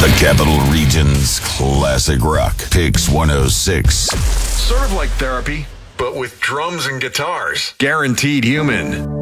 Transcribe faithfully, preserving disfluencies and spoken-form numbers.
The Capital Region's classic rock. Pix one oh six. Sort of like therapy, but with drums and guitars. Guaranteed Human.